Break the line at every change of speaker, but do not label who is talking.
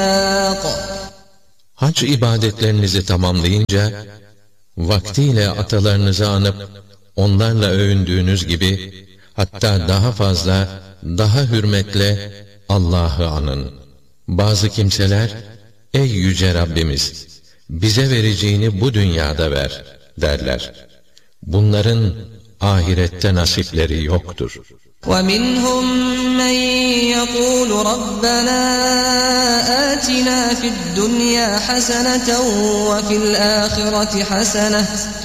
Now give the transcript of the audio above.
Hac ibadetlerinizi tamamlayınca, vaktiyle atalarınızı anıp, onlarla övündüğünüz gibi, hatta daha fazla, daha hürmetle Allah'ı anın. Bazı kimseler, ey yüce Rabbimiz, bize vereceğini bu dünyada ver, derler. Bunların ahirette nasipleri yoktur.
وَمِنْهُمْ مَنْ يَقُولُ رَبَّنَا آتِنَا فِي الدُّنْيَا حَسَنَةً وَفِي الْآخِرَةِ حَسَنَةً